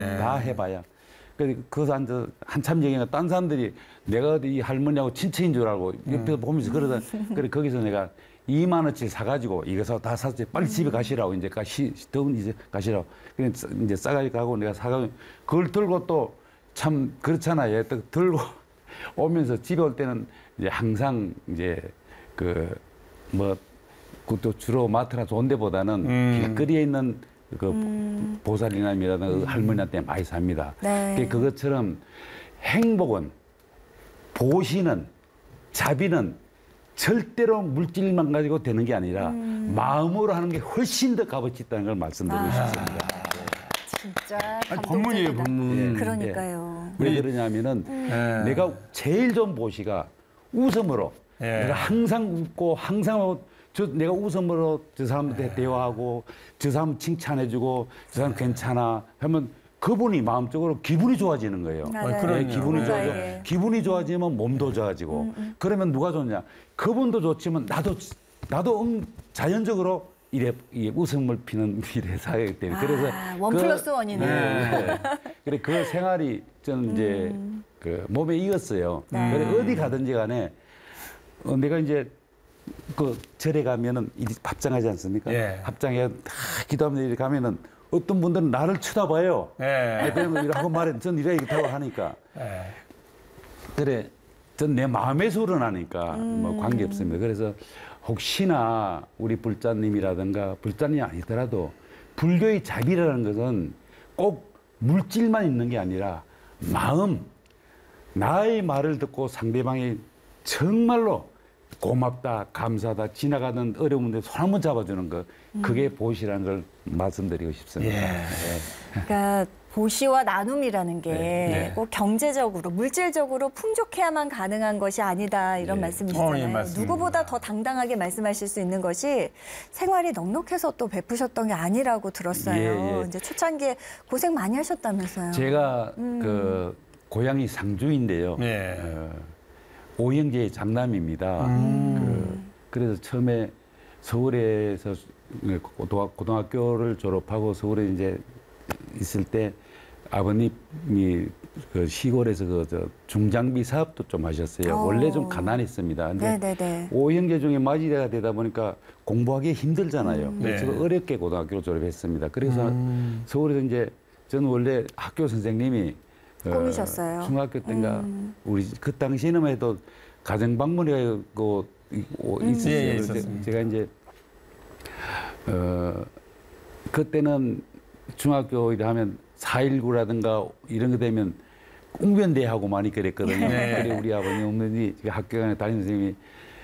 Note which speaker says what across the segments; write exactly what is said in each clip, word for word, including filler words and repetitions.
Speaker 1: 다 해봐야. 그래서 그래서 한 한참 얘기가 딴 사람들이 내가 이 할머니하고 친척인 줄 알고 옆에서 보면서 그러다 그래 거기서 내가 이만 원치 사가지고 이거 다 샀지 빨리 집에 가시라고 이제 가시 더운 이제 가시라고 그래 이제 싸가지고 가고 내가 사가 그걸 들고 또 참 그렇잖아요. 또 들고 오면서 집에 올 때는 이제 항상 이제 그 뭐 그것도 주로 마트나 좋은 데보다는 음. 길거리에 있는 그 음. 보살이남이라든가 음. 할머니한테 많이 삽니다. 네. 그것처럼 행복은 보시는 자비는 절대로 물질만 가지고 되는 게 아니라 음. 마음으로 하는 게 훨씬 더 값어치 있다는 걸 말씀드리고 아. 싶습니다.
Speaker 2: 진짜
Speaker 3: 아니, 법문이에요, 법문.
Speaker 2: 네. 그러니까요.
Speaker 1: 네. 왜 그러냐면은 음. 네. 내가 제일 좋은 보시가 웃음으로 네. 내가 항상 웃고 항상 저 내가 웃음으로 저 사람한테 네. 대화하고 저 사람 칭찬해주고 저 사람 네. 괜찮아 하면 그분이 마음적으로 기분이 좋아지는 거예요.
Speaker 2: 네,
Speaker 1: 기분이 좋아져. 네. 기분이 좋아지면 몸도 좋아지고 음, 음. 그러면 누가 좋냐? 그분도 좋지만 나도 나도 음, 자연적으로 이래 이 웃음을 피는 이래 사회이기 때문에
Speaker 2: 아,
Speaker 1: 그래서
Speaker 2: 원 플러스 원이네.
Speaker 1: 네. 그래 그 생활이 저는 이제 음. 그 몸에 익었어요. 네. 그래 어디 가든지 간에 어, 내가 이제 그 절에 가면은 합장하지 않습니까? 예. 합장에 다 기도하면서 이렇게 가면은 어떤 분들은 나를 쳐다봐요. 예. 그러면 이렇게 하고 말해, 전 이래 이렇게 하니까. 예. 그래, 전 내 마음에서 우러나니까 음. 뭐 관계 없습니다. 그래서 혹시나 우리 불자님이라든가 불자님이 아니더라도 불교의 자비라는 것은 꼭 물질만 있는 게 아니라 마음, 나의 말을 듣고 상대방이 정말로 고맙다, 감사하다, 지나가는 어려운데 손 한번 잡아주는 거, 그게 보시라는 걸 말씀드리고 싶습니다. 예. 네.
Speaker 2: 그러니까 보시와 나눔이라는 게 네. 꼭 경제적으로, 물질적으로 풍족해야만 가능한 것이 아니다 이런 네. 말씀이시잖아요. 어, 예, 누구보다 더 당당하게 말씀하실 수 있는 것이 생활이 넉넉해서 또 베푸셨던 게 아니라고 들었어요. 예, 예. 이제 초창기에 고생 많이 하셨다면서요.
Speaker 1: 제가 음. 그 고향이 상주인데요. 네. 어, 오형제의 장남입니다. 음. 그, 그래서 처음에 서울에서 고등학교를 졸업하고 서울에 이제 있을 때 아버님이 그 시골에서 그 저 중장비 사업도 좀 하셨어요. 오. 원래 좀 가난했습니다. 근데 네네네. 오형제 중에 맞이대가 되다 보니까 공부하기 힘들잖아요. 음. 그래서 네. 어렵게 고등학교를 졸업했습니다. 그래서 음. 서울에서 이제 저는 원래 학교 선생님이
Speaker 2: 꿈이셨어요.
Speaker 1: 어, 중학교 때인가 음. 우리 그 당시에는 해도 가정 방문이고 있었어요. 예, 예, 제가 이제 어 그때는 중학교 일 하면 사일구라든가 이런 거 되면 웅변대하고 많이 그랬거든요. 네. 그래 우리 아버님 어머니 학교에 다니는 선생님이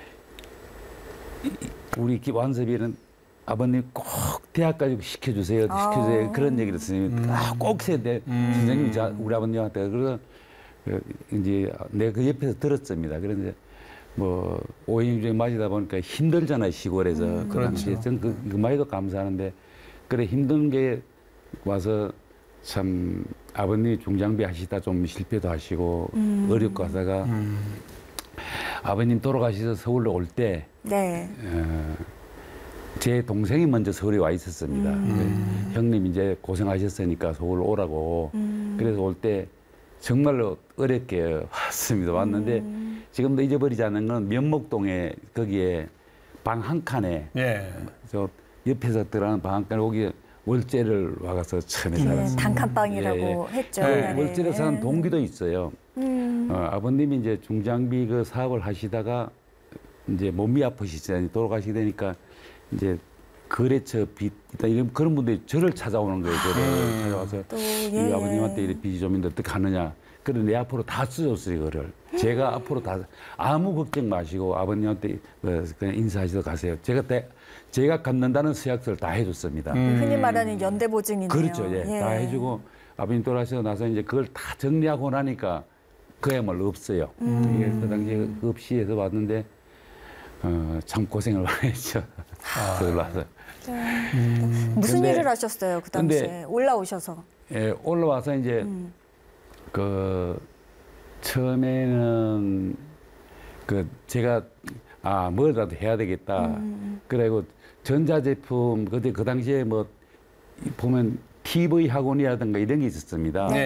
Speaker 1: 우리 완섭이는 아버님 꼭 대학까지 시켜주세요, 시켜주세요. 아. 그런 얘기를 선생님이 음. 아, 꼭 해야 돼. 음. 선생님이 자, 우리 아버님한테 그래서 이제 내가 그 옆에서 들었습니다. 그런데 뭐 오인 중에 맞이다 보니까 힘들잖아요, 시골에서. 음. 그 당시에 전 그, 그 말도 감사하는데 그래 힘든 게 와서 참 아버님이 중장비 하시다 좀 실패도 하시고 음. 어렵고 하다가 음. 아버님 돌아가셔서 서울로 올 때 네. 어, 제 동생이 먼저 서울에 와 있었습니다. 음. 형님 이제 고생하셨으니까 서울 오라고. 음. 그래서 올 때 정말로 어렵게 왔습니다. 왔는데 음. 지금도 잊어버리지 않는 건 면목동에 거기에 방 한 칸에 예. 저 옆에서 들어가는 방 한 칸에 거기 월제를 와가서 처음에 살았어요.
Speaker 2: 예, 단칸방이라고 예, 예. 했죠.
Speaker 1: 네, 월제를 사는 동기도 있어요. 음. 어, 아버님이 이제 중장비 그 사업을 하시다가 이제 몸이 아프시잖아요. 돌아가시게 되니까 이제 거래처 빚 있다 이런 그런 분들이 저를 찾아오는 거예요. 저를 아, 찾아와서 또, 예. 아버님한테 이렇게 빚이 좀 있는데 어떻게 하느냐. 그래 내 앞으로 다 써줬어요. 이거를 제가 앞으로 다 아무 걱정 마시고 아버님한테 그냥 인사하시러 가세요. 제가 때 제가 갖는다는 서약서를 다 해줬습니다.
Speaker 2: 음. 흔히 말하는 연대보증이네요.
Speaker 1: 그렇죠. 예. 예. 다 해주고 아버님 돌아가시고 나서 이제 그걸 다 정리하고 나니까 그야말로 없어요. 음. 그 당시에 없이 해서 왔는데 어, 참 고생을 많이 했죠. 아. 그걸 와서.
Speaker 2: 네. 음. 무슨 근데, 일을 하셨어요, 그 당시에? 근데, 올라오셔서.
Speaker 1: 예, 올라와서 이제, 음. 그, 처음에는, 그, 제가, 아, 뭐라도 해야 되겠다. 음. 그리고 전자제품, 그때 그 당시에 뭐, 보면 티브이 학원이라든가 이런 게 있었습니다.
Speaker 3: 네.